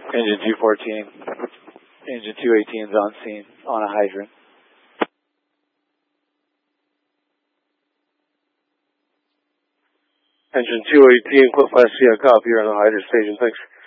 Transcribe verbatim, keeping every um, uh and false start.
Engine two fourteen. Engine two eighteen is on scene on a hydrant. Engine two eighteen, Cliff West, yeah, copy. You're on the hydrant station. Thanks.